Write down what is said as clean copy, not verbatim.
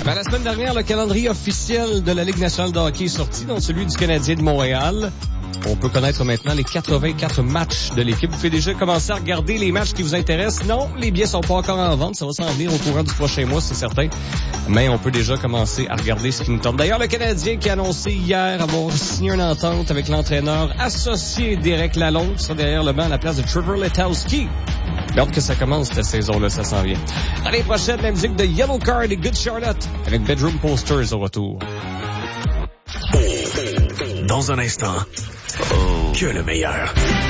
Ben, la semaine dernière, le calendrier officiel de la Ligue nationale de hockey est sorti, dont celui du Canadien de Montréal. On peut connaître maintenant les 84 matchs de l'équipe. Vous pouvez déjà commencer à regarder les matchs qui vous intéressent. Non, les billets sont pas encore en vente. Ça va s'en venir au courant du prochain mois, c'est certain. Mais on peut déjà commencer à regarder ce qui nous tombe. D'ailleurs, le Canadien qui a annoncé hier avoir signé une entente avec l'entraîneur associé d'Éric Lalonde, qui sera derrière le banc à la place de Trevor Letowski. J'ai hâte que ça commence cette saison-là, ça s'en vient. L'année prochaine, la musique de Yellow Card et Good Charlotte avec Bedroom Posters au retour. Dans un instant, que le meilleur.